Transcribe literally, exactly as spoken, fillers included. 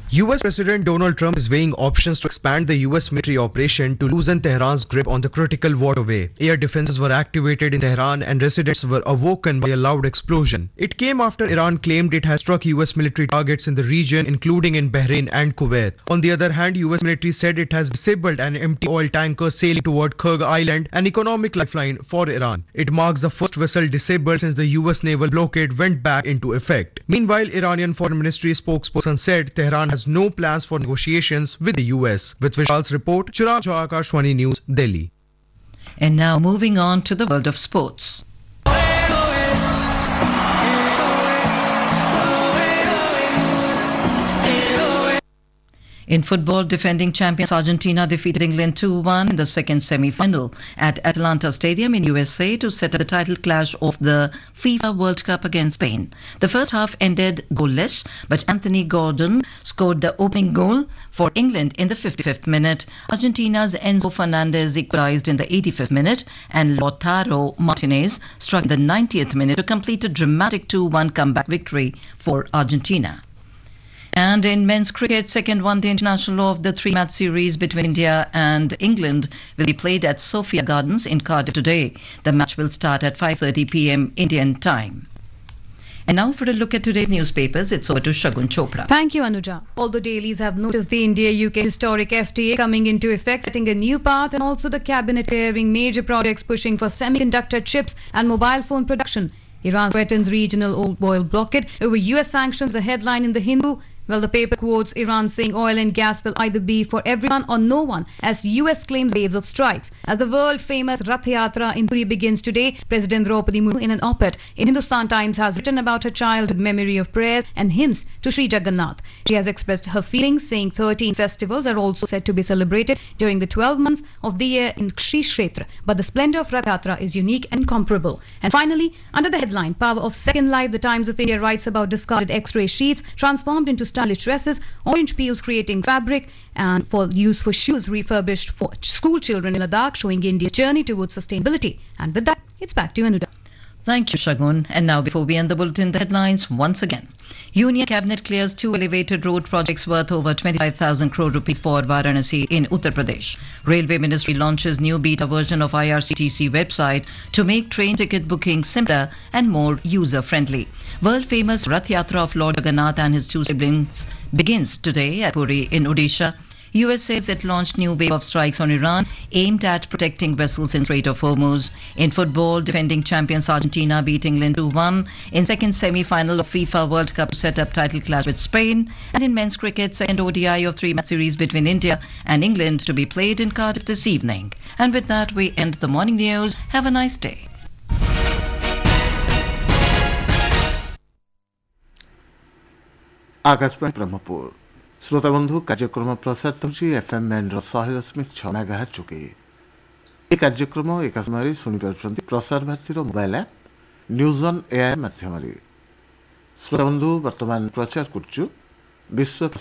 U S President Donald Trump is weighing options to expand the U S military operation to loosen Tehran's grip on the critical waterway. Air defenses were activated in Tehran and residents were awoken by a loud explosion. It came after Iran claimed it has struck U S military targets in the region, including in Bahrain and Kuwait. On the other hand, U S military said it has disabled an empty oil tanker sailing toward Kyrgyz Island, an economic lifeline for Iran. It marks the first vessel disabled since the U S naval blockade went back into effect. Meanwhile, Iranian Foreign Ministry spokesperson said Tehran has no plans for negotiations with the U S. With Vishal's report, Chirag Jha, Akashvani News, Delhi. And now moving on to the world of sports. In football, defending champions Argentina defeated England two one in the second semi-final at Atlanta Stadium in U S A to set up the title clash of the FIFA World Cup against Spain. The first half ended goalless, but Anthony Gordon scored the opening goal for England in the fifty-fifth minute. Argentina's Enzo Fernandez equalized in the eighty-fifth minute, and Lautaro Martinez struck in the ninetieth minute to complete a dramatic two one comeback victory for Argentina. And in men's cricket, second one-day international of the three-match series between India and England will be played at Sophia Gardens in Cardiff today. The match will start at five thirty p m Indian time. And now for a look at today's newspapers, it's over to Shagun Chopra. Thank you, Anuja. All the dailies have noticed the India-U K historic F T A coming into effect, setting a new path, and also the cabinet clearing major projects pushing for semiconductor chips and mobile phone production. Iran threatens regional oil blockade over U S sanctions, the headline in the Hindu. Well, the paper quotes Iran saying oil and gas will either be for everyone or no one, as U S claims waves of strikes. As the world-famous Rath Yatra in Puri begins today, President Draupadi Murmu in an op-ed in Hindustan Times has written about her childhood memory of prayers and hymns to Sri Jagannath. She has expressed her feelings, saying thirteen festivals are also said to be celebrated during the twelve months of the year in Sri Kshetra, but the splendor of Rath Yatra is unique and incomparable. And finally, under the headline, Power of Second Life, the Times of India writes about discarded X-ray sheets transformed into stylish dresses, orange peels creating fabric, and for use for shoes refurbished for school children in Ladakh, showing India's journey towards sustainability. And with that, it's back to you, Anuda. Thank you, Shagun. And now, before we end the bulletin, the headlines once again. Union Cabinet clears two elevated road projects worth over twenty-five thousand crore rupees for Varanasi in Uttar Pradesh. Railway Ministry launches new beta version of I R C T C website to make train ticket booking simpler and more user-friendly. World-famous Rath Yatra of Lord Jagannath and his two siblings begins today at Puri in Odisha. U S says it launched new wave of strikes on Iran aimed at protecting vessels in Strait of Hormuz. In football, defending champions Argentina beat England two one in second semi-final of FIFA World Cup to set up title clash with Spain. And in men's cricket, second O D I of three-match series between India and England to be played in Cardiff this evening. And with that, we end the morning news. Have a nice day. Akashvani Brahmapur श्रोता बंधु कार्यक्रम प्रसारित होची FM band शहे दशमिक छः megahertz चुके ये कार्यक्रम एक समय शुणी party Prasar Bharati mobile app news on AI माध्यम श्रोता बंधु वर्तमान प्रचार करुचु विश्व